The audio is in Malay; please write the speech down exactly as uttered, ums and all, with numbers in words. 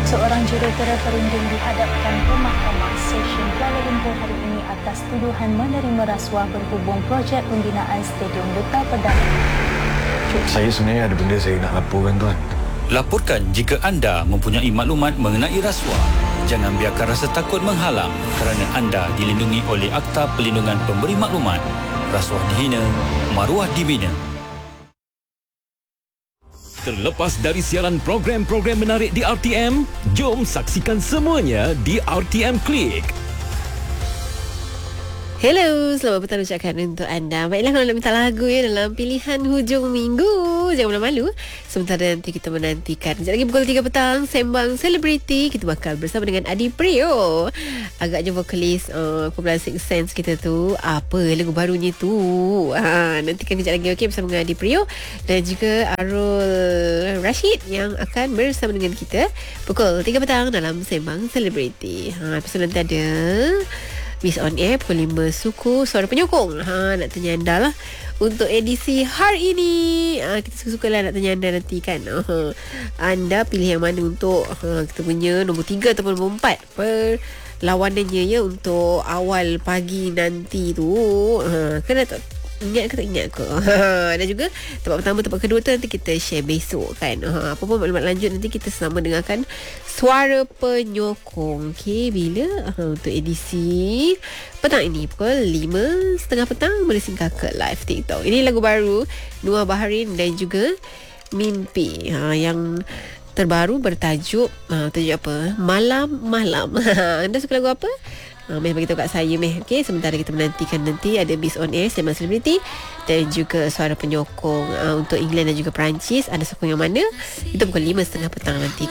Seorang jurutera perunding dihadapkan ke Mahkamah Session Kuala Lumpur hari ini atas tuduhan menerima rasuah berhubung projek pembinaan Stadium Duta Perdana. Saya sebenarnya ada benda saya nak laporkan, Tuan. Laporkan jika anda mempunyai maklumat mengenai rasuah. Jangan biarkan rasa takut menghalang kerana anda dilindungi oleh Akta Perlindungan Pemberi Maklumat. Rasuah dihina, maruah dibina. Terlepas dari siaran program-program menarik di R T M, jom saksikan semuanya di R T M Click. Hello, selamat petang ucapkan untuk anda. Baiklah, kalau nak minta lagu ya dalam pilihan hujung minggu, jangan malu-malu. Sementara nanti kita menantikan sekejap lagi pukul tiga petang, Sembang Selebriti. Kita bakal bersama dengan Adi Priyo. Agaknya vokalis uh, kumpulan Six Sense kita tu. Apa lagu barunya tu? Ha, nantikan kejap lagi, okey, bersama dengan Adi Priyo. Dan juga Arul Rashid yang akan bersama dengan kita pukul tiga petang dalam Sembang Selebriti. Ha, lepas tu nanti ada Miss On Air pukul lima, Suku Suara Penyokong. Ha, nak tanya anda lah untuk edisi hari ini. Ha, kita suka-suka lah nak tanya anda nanti kan. Ha, anda pilih yang mana untuk ha, kita punya nombor tiga ataupun nombor empat perlawanannya ya untuk awal pagi nanti tu. Ha, kena tak ingat ke tak ingat ke? Ha, dan juga tempat pertama, tempat kedua tu nanti kita share besok kan. Ha, apa pun maklumat lanjut nanti kita sama dengarkan Suara Penyokong. Okey, bila? Ha, untuk edisi petang ini pukul lima tiga puluh petang boleh singgah ke live TikTok. Ini lagu baru Nuah Baharin dan juga Mimpi. Ha, yang terbaru bertajuk ha, tajuk apa? Malam-malam. Anda suka lagu apa? Ha, Meh beritahu kat saya Meh. Okay, sementara kita menantikan nanti ada Miss On Air, Sembang Selebriti dan juga Suara Penyokong uh, untuk England dan juga Perancis. Anda sokong yang mana? Itu pukul lima tiga puluh petang nanti.